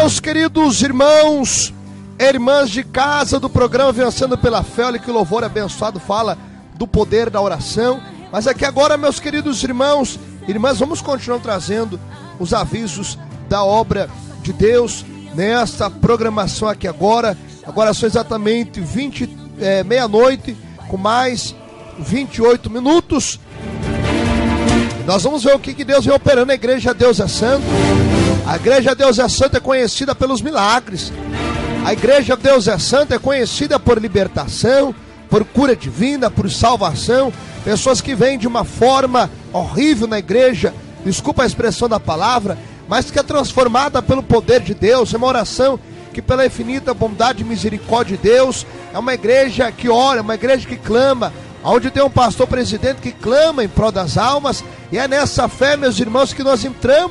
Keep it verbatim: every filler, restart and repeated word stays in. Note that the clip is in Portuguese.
meus queridos irmãos e irmãs de casa do programa Vencendo pela Fé. Olha que louvor abençoado, fala do poder da oração. Mas aqui agora, meus queridos irmãos e irmãs, vamos continuar trazendo os avisos da obra de Deus nesta programação aqui agora. Agora são exatamente vinte, é, meia-noite, com mais vinte e oito minutos. Nós vamos ver o que, que Deus vem operando na igreja Deus é Santo. A igreja Deus é Santo é conhecida pelos milagres. A igreja Deus é Santo é conhecida por libertação, por cura divina, por salvação. Pessoas que vêm de uma forma horrível na igreja, desculpa a expressão da palavra, mas que é transformada pelo poder de Deus. É uma oração que pela infinita bondade e misericórdia de Deus, é uma igreja que ora, é uma igreja que clama, onde tem um pastor presidente que clama em prol das almas. E é nessa fé, meus irmãos, que nós entramos